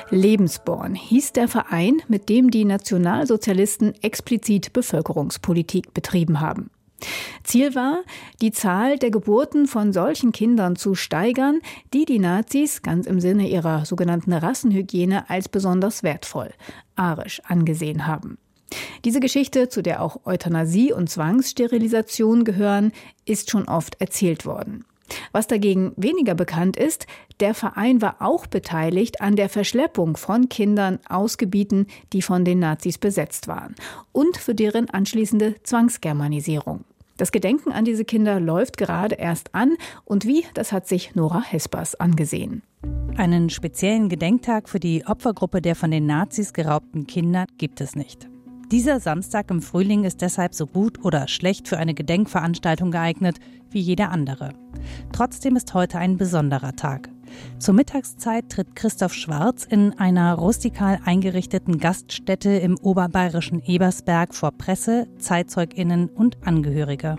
Lebensborn hieß der Verein, mit dem die Nationalsozialisten explizit Bevölkerungspolitik betrieben haben. Ziel war, die Zahl der Geburten von solchen Kindern zu steigern, die die Nazis ganz im Sinne ihrer sogenannten Rassenhygiene als besonders wertvoll, arisch angesehen haben. Diese Geschichte, zu der auch Euthanasie und Zwangssterilisation gehören, ist schon oft erzählt worden. Was dagegen weniger bekannt ist, der Verein war auch beteiligt an der Verschleppung von Kindern aus Gebieten, die von den Nazis besetzt waren, und für deren anschließende Zwangsgermanisierung. Das Gedenken an diese Kinder läuft gerade erst an, und wie, das hat sich Nora Hespers angesehen. Einen speziellen Gedenktag für die Opfergruppe der von den Nazis geraubten Kinder gibt es nicht. Dieser Samstag im Frühling ist deshalb so gut oder schlecht für eine Gedenkveranstaltung geeignet wie jeder andere. Trotzdem ist heute ein besonderer Tag. Zur Mittagszeit tritt Christoph Schwarz in einer rustikal eingerichteten Gaststätte im oberbayerischen Ebersberg vor Presse, ZeitzeugInnen und Angehörige.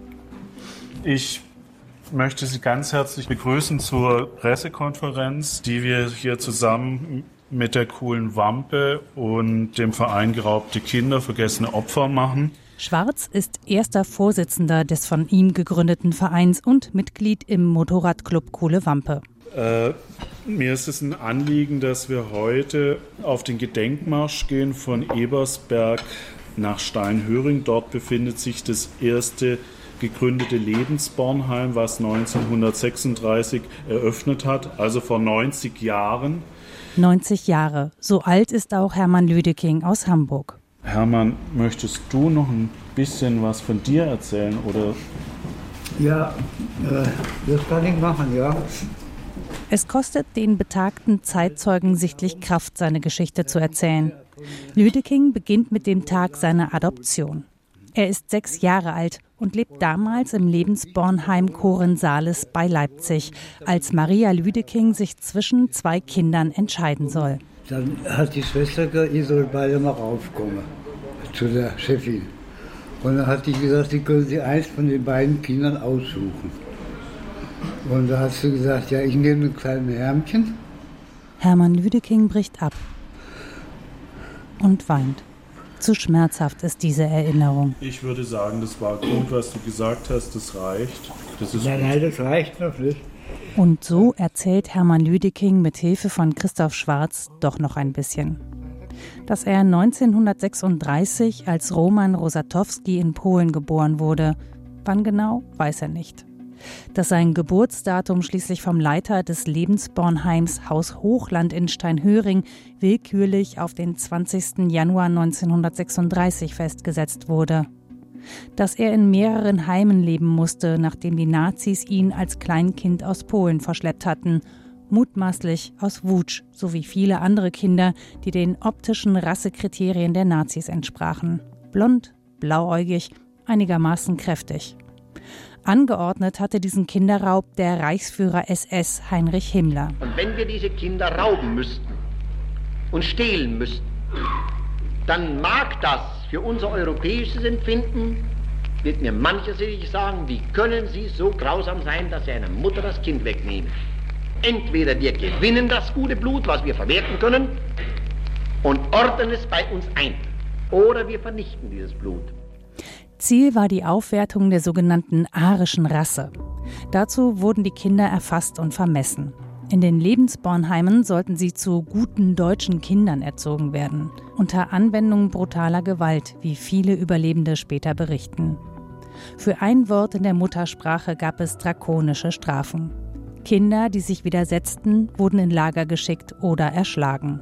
Ich möchte Sie ganz herzlich begrüßen zur Pressekonferenz, die wir hier zusammen mit der coolen Wampe und dem Verein Geraubte Kinder, vergessene Opfer machen. Schwarz ist erster Vorsitzender des von ihm gegründeten Vereins und Mitglied im Motorradclub Coole Wampe. Mir ist es ein Anliegen, dass wir heute auf den Gedenkmarsch gehen von Ebersberg nach Steinhöring. Dort befindet sich das erste gegründete Lebensbornheim, was 1936 eröffnet hat, also vor 90 Jahren. 90 Jahre. So alt ist auch Hermann Lüdeking aus Hamburg. Hermann, möchtest du noch ein bisschen was von dir erzählen, oder? Ja, das kann ich machen, ja. Es kostet den betagten Zeitzeugen sichtlich Kraft, seine Geschichte zu erzählen. Lüdeking beginnt mit dem Tag seiner Adoption. Er ist 6 Jahre alt und lebt damals im Lebensbornheim Kohren-Sales bei Leipzig, als Maria Lüdeking sich zwischen 2 Kindern entscheiden soll. Dann hat die Schwester gesagt, ihr sollt beide mal raufkommen zu der Chefin. Und dann hat die gesagt, sie können sich eins von den beiden Kindern aussuchen. Und da hat sie gesagt, ja, ich nehme ein kleines Ärmchen. Hermann Lüdeking bricht ab und weint. Zu schmerzhaft ist diese Erinnerung. Ich würde sagen, das war gut, was du gesagt hast, das reicht. Nein, das reicht noch nicht. Und so erzählt Hermann Lüdeking mit Hilfe von Christoph Schwarz doch noch ein bisschen. Dass er 1936 als Roman Rosatowski in Polen geboren wurde, wann genau, weiß er nicht. Dass sein Geburtsdatum schließlich vom Leiter des Lebensbornheims Haus Hochland in Steinhöring willkürlich auf den 20. Januar 1936 festgesetzt wurde. Dass er in mehreren Heimen leben musste, nachdem die Nazis ihn als Kleinkind aus Polen verschleppt hatten, mutmaßlich aus Łódź, sowie viele andere Kinder, die den optischen Rassekriterien der Nazis entsprachen. Blond, blauäugig, einigermaßen kräftig. Angeordnet hatte diesen Kinderraub der Reichsführer SS Heinrich Himmler. Und wenn wir diese Kinder rauben müssten und stehlen müssten, dann mag das für unser europäisches Empfinden, wird mir mancher sicherlich sagen, wie können Sie so grausam sein, dass Sie einer Mutter das Kind wegnehmen? Entweder wir gewinnen das gute Blut, was wir verwerten können, und ordnen es bei uns ein, oder wir vernichten dieses Blut. Ziel war die Aufwertung der sogenannten arischen Rasse. Dazu wurden die Kinder erfasst und vermessen. In den Lebensbornheimen sollten sie zu guten deutschen Kindern erzogen werden, unter Anwendung brutaler Gewalt, wie viele Überlebende später berichten. Für ein Wort in der Muttersprache gab es drakonische Strafen. Kinder, die sich widersetzten, wurden in Lager geschickt oder erschlagen.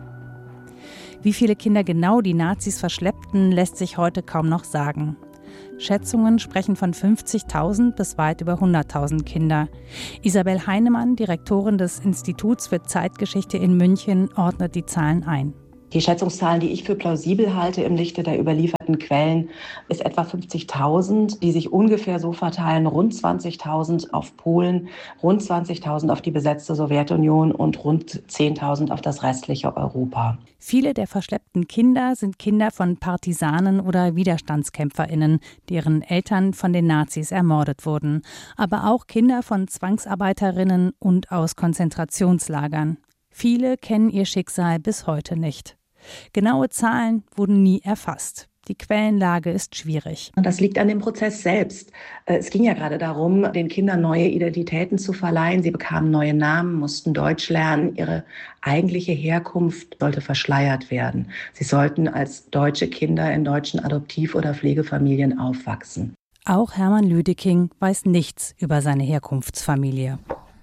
Wie viele Kinder genau die Nazis verschleppten, lässt sich heute kaum noch sagen. Schätzungen sprechen von 50.000 bis weit über 100.000 Kinder. Isabel Heinemann, Direktorin des Instituts für Zeitgeschichte in München, ordnet die Zahlen ein. Die Schätzungszahlen, die ich für plausibel halte im Lichte der überlieferten Quellen, ist etwa 50.000, die sich ungefähr so verteilen, rund 20.000 auf Polen, rund 20.000 auf die besetzte Sowjetunion und rund 10.000 auf das restliche Europa. Viele der verschleppten Kinder sind Kinder von Partisanen oder WiderstandskämpferInnen, deren Eltern von den Nazis ermordet wurden, aber auch Kinder von Zwangsarbeiterinnen und aus Konzentrationslagern. Viele kennen ihr Schicksal bis heute nicht. Genaue Zahlen wurden nie erfasst. Die Quellenlage ist schwierig. Und das liegt an dem Prozess selbst. Es ging ja gerade darum, den Kindern neue Identitäten zu verleihen. Sie bekamen neue Namen, mussten Deutsch lernen. Ihre eigentliche Herkunft sollte verschleiert werden. Sie sollten als deutsche Kinder in deutschen Adoptiv- oder Pflegefamilien aufwachsen. Auch Hermann Lüdeking weiß nichts über seine Herkunftsfamilie.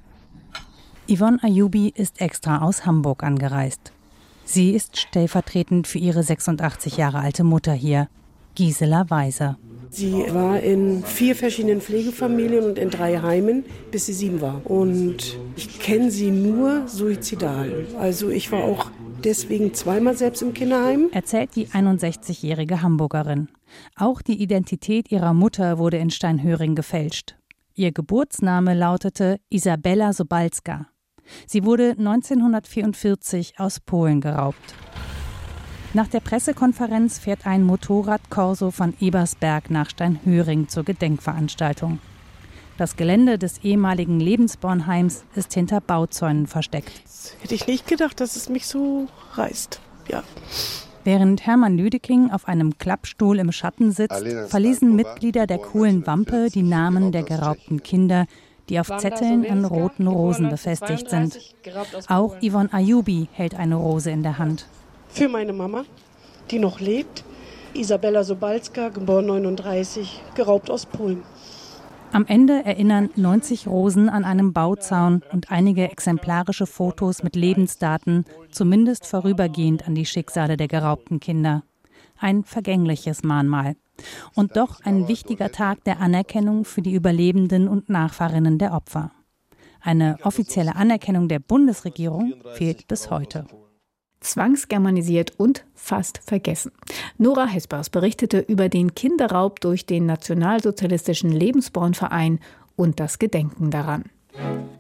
Yvonne Ayubi ist extra aus Hamburg angereist. Sie ist stellvertretend für ihre 86 Jahre alte Mutter hier, Gisela Weiser. Sie war in 4 verschiedenen Pflegefamilien und in 3 Heimen, bis sie 7 war. Und ich kenne sie nur suizidal. Also ich war auch deswegen 2-mal selbst im Kinderheim. Erzählt die 61-jährige Hamburgerin. Auch die Identität ihrer Mutter wurde in Steinhöring gefälscht. Ihr Geburtsname lautete Isabella Sobalska. Sie wurde 1944 aus Polen geraubt. Nach der Pressekonferenz fährt ein Motorradkorso von Ebersberg nach Steinhöring zur Gedenkveranstaltung. Das Gelände des ehemaligen Lebensbornheims ist hinter Bauzäunen versteckt. Hätte ich nicht gedacht, dass es mich so reißt. Ja. Während Hermann Lüdeking auf einem Klappstuhl im Schatten sitzt, verlesen Mitglieder der Coolen Wampe die Namen der geraubten Kinder, die auf Zetteln an roten Rosen befestigt sind. Auch Yvonne Ayubi hält eine Rose in der Hand. Für meine Mama, die noch lebt, Isabella Sobalska, geboren 1939, geraubt aus Polen. Am Ende erinnern 90 Rosen an einem Bauzaun und einige exemplarische Fotos mit Lebensdaten, zumindest vorübergehend an die Schicksale der geraubten Kinder. Ein vergängliches Mahnmal. Und doch ein wichtiger Tag der Anerkennung für die Überlebenden und Nachfahrinnen der Opfer. Eine offizielle Anerkennung der Bundesregierung fehlt bis heute. Zwangsgermanisiert und fast vergessen. Nora Hespers berichtete über den Kinderraub durch den nationalsozialistischen Lebensbornverein und das Gedenken daran.